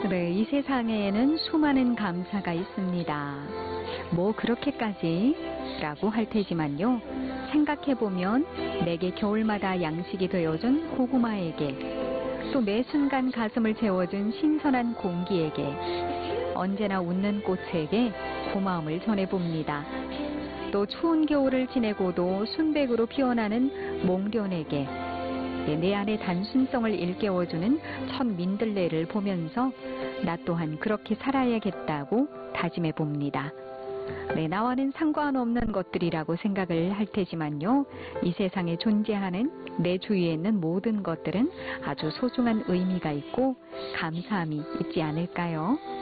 네, 이 세상에는 수많은 감사가 있습니다. 뭐 그렇게까지? 라고 할 테지만요. 생각해보면 내게 겨울마다 양식이 되어준 고구마에게, 또 매 순간 가슴을 채워준 신선한 공기에게, 언제나 웃는 꽃에게 고마움을 전해봅니다. 또 추운 겨울을 지내고도 순백으로 피어나는 몽련에게, 내 안의 단순성을 일깨워주는 첫 민들레를 보면서 나 또한 그렇게 살아야겠다고 다짐해 봅니다. 네, 나와는 상관없는 것들이라고 생각을 할 테지만요. 이 세상에 존재하는 내 주위에 있는 모든 것들은 아주 소중한 의미가 있고 감사함이 있지 않을까요?